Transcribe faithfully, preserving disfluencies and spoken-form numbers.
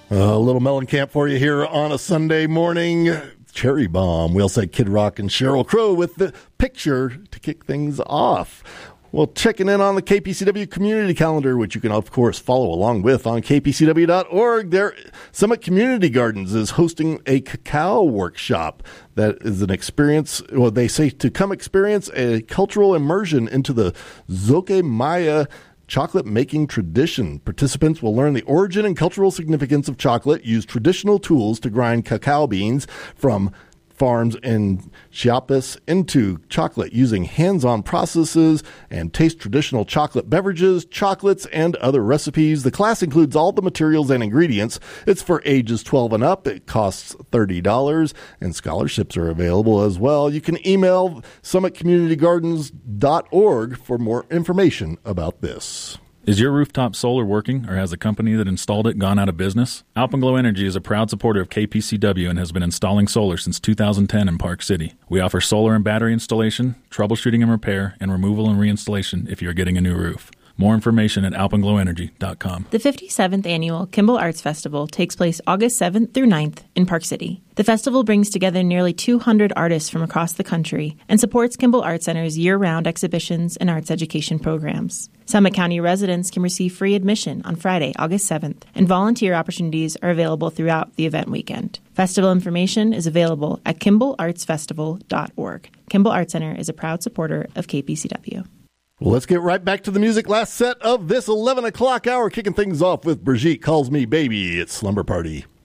A little Mellencamp for you here on a Sunday morning. Cherry Bomb. We'll say Kid Rock and Sheryl Crow with the picture to kick things off. Well, checking in on the K P C W community calendar, which you can, of course, follow along with on k p c w dot org. There, Summit Community Gardens is hosting a cacao workshop that is an experience. Well, they say to come experience a cultural immersion into the Zoque Maya chocolate making tradition. Participants will learn the origin and cultural significance of chocolate, use traditional tools to grind cacao beans from farms in Chiapas into chocolate using hands-on processes, and taste traditional chocolate beverages, chocolates, and other recipes. The class includes all the materials and ingredients. It's for ages twelve and up. It costs thirty dollars, and scholarships are available as well. You can email summit community gardens dot org for more information about this. Is your rooftop solar working, or has the company that installed it gone out of business? Alpenglow Energy is a proud supporter of K P C W and has been installing solar since two thousand ten in Park City. We offer solar and battery installation, troubleshooting and repair, and removal and reinstallation if you're getting a new roof. More information at alpenglow energy dot com. The fifty-seventh Annual Kimball Arts Festival takes place August seventh through ninth in Park City. The festival brings together nearly two hundred artists from across the country and supports Kimball Art Center's year-round exhibitions and arts education programs. Summit County residents can receive free admission on Friday, August seventh, and volunteer opportunities are available throughout the event weekend. Festival information is available at kimball arts festival dot org. Kimball Art Center is a proud supporter of K P C W. Well, let's get right back to the music. Last set of this eleven o'clock hour, kicking things off with Brigitte Calls Me Baby. It's Slumber Party.